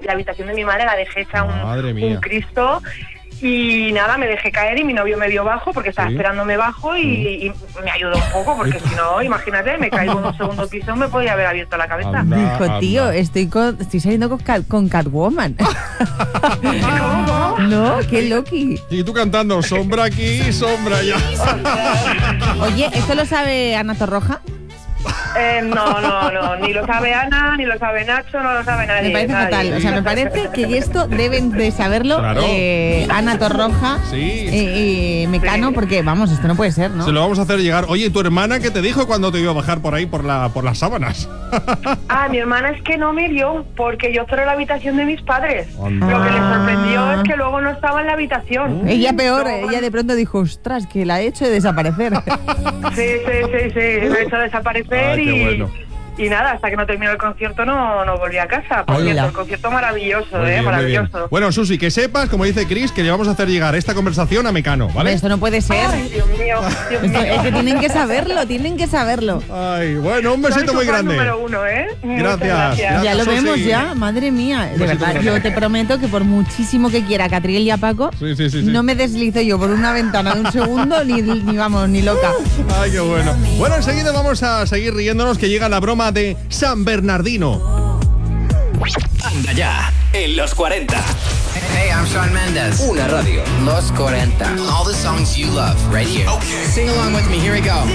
la habitación de mi madre la dejé hecha un Cristo. Y nada, me dejé caer y mi novio me vio bajo porque estaba esperándome bajo y me ayudó un poco porque si no, imagínate, me caigo en un segundo piso, me podía haber abierto la cabeza. Dijo, tío, estoy saliendo con Catwoman. ¿Cómo? No, qué loqui. Y tú cantando, sombra aquí, sombra allá. Oye, ¿esto lo sabe Ana Torroja? No, ni lo sabe Ana, ni lo sabe Nacho, no lo sabe nadie. Me parece fatal, o sea, me parece que esto deben de saberlo Ana Torroja y Mecano, porque vamos, esto no puede ser, ¿no? Se lo vamos a hacer llegar. Oye, ¿tu hermana qué te dijo cuando te iba a bajar por ahí por las sábanas? Mi hermana es que no me vio porque yo cerré la habitación de mis padres. Lo que le sorprendió es que luego no estaba en la habitación. Ella peor, ella de pronto dijo, ostras, que la he hecho desaparecer. Sí, la he hecho desaparecer y nada, hasta que no terminó el concierto no volví a casa. Por cierto, el concierto maravilloso, maravilloso. Bueno, Susi, que sepas, como dice Chris, que le vamos a hacer llegar esta conversación a Mecano, ¿vale? Esto no puede ser. Ay, Dios mío. Es que tienen que saberlo. Ay, bueno, un besito muy grande. Número 1, ¿eh? Gracias. Ya lo vemos ya, madre mía. De verdad, yo te prometo que por muchísimo que quiera Catriel y a Paco, no me deslizo yo por una ventana de un segundo ni loca. Ay, qué bueno. Bueno, enseguida vamos a seguir riéndonos que llega la broma de San Bernardino. Anda ya, en los 40. Hey, I'm Shawn Mendes. Una radio. Los 40. All the songs you love, right here. Okay. Sing along with me, here we go.